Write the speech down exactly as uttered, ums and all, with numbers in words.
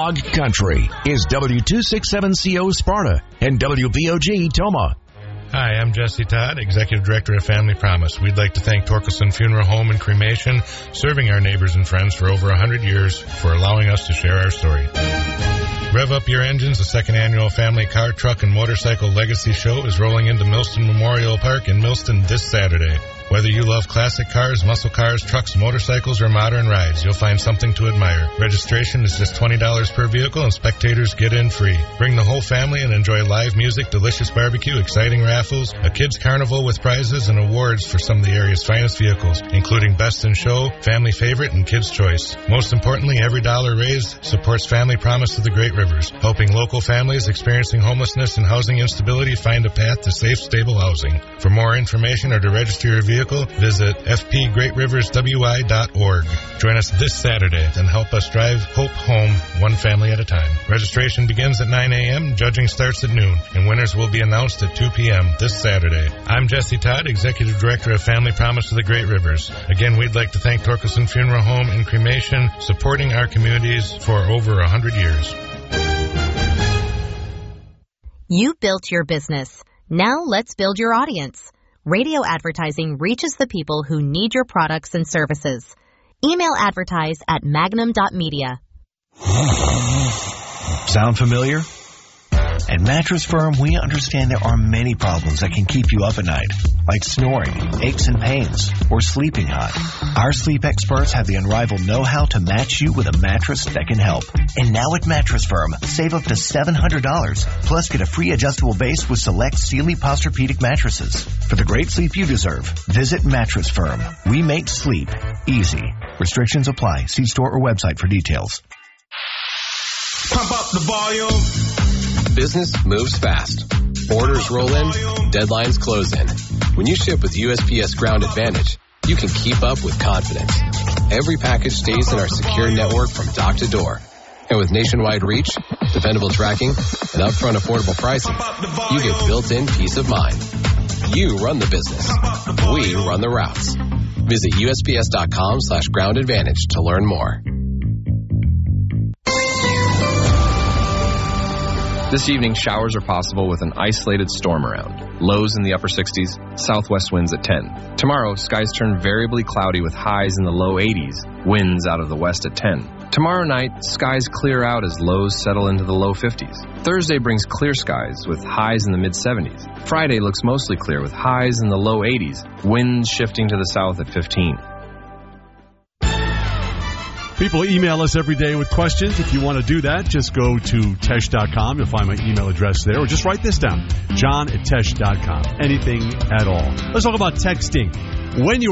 Dog Country is W two sixty-seven C O Sparta and W B O G Toma. Hi, I'm Jesse Todd, Executive Director of Family Promise. We'd like to thank Torkelson Funeral Home and Cremation, serving our neighbors and friends for over one hundred years, for allowing us to share our story. Rev up your engines. The second annual Family Car, Truck, and Motorcycle Legacy Show is rolling into Millston Memorial Park in Millston this Saturday. Whether you love classic cars, muscle cars, trucks, motorcycles, or modern rides, you'll find something to admire. Registration is just twenty dollars per vehicle, and spectators get in free. Bring the whole family and enjoy live music, delicious barbecue, exciting raffles, a kids' carnival with prizes, and awards for some of the area's finest vehicles, including Best in Show, Family Favorite, and Kids' Choice. Most importantly, every dollar raised supports Family Promise of the Great Rivers, helping local families experiencing homelessness and housing instability find a path to safe, stable housing. For more information or to register your vehicle, visit f p great rivers w i dot org. Join us this Saturday and help us drive hope home, one family at a time. Registration begins at nine a.m., judging starts at noon, and winners will be announced at two p.m. this Saturday. I'm Jesse Todd, Executive Director of Family Promise of the Great Rivers. Again, we'd like to thank Torkelson Funeral Home and Cremation, supporting our communities for over one hundred years. You built your business. Now let's build your audience. Radio advertising reaches the people who need your products and services. Email advertise at magnum dot media. Sound familiar? At Mattress Firm, we understand there are many problems that can keep you up at night, like snoring, aches and pains, or sleeping hot. Our sleep experts have the unrivaled know-how to match you with a mattress that can help. And now at Mattress Firm, save up to seven hundred dollars, plus get a free adjustable base with select Sealy Posturepedic mattresses. For the great sleep you deserve, visit Mattress Firm. We make sleep easy. Restrictions apply. See store or website for details. Pump up the volume. Business moves fast. Orders roll in, deadlines close in. When you ship with U S P S Ground Advantage, you can keep up with confidence. Every package stays in our secure network from dock to door. And with nationwide reach, dependable tracking, and upfront affordable pricing, you get built-in peace of mind. You run the business. We run the routes. Visit U S P S dot com slash ground advantage to learn more. This evening, showers are possible with an isolated storm around. Lows in the upper sixties, southwest winds at ten. Tomorrow, skies turn variably cloudy with highs in the low eighties, winds out of the west at ten. Tomorrow night, skies clear out as lows settle into the low fifties. Thursday brings clear skies with highs in the mid seventies. Friday looks mostly clear with highs in the low eighties, winds shifting to the south at fifteen. People email us every day with questions. If you want to do that, just go to tesh dot com. You'll find my email address there. Or just write this down, john at tesh dot com. Anything at all. Let's talk about texting. When you